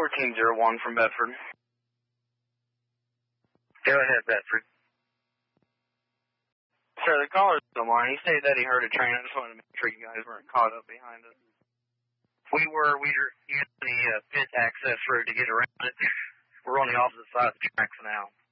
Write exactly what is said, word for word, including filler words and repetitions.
fourteen oh one from Bedford. Go ahead, Bedford. Sir, the caller's on the line. He stated that he heard a train. I just wanted to make sure you guys weren't caught up behind it. We were. We were using the uh, pit access road to get around it. We're on the opposite side of the tracks now.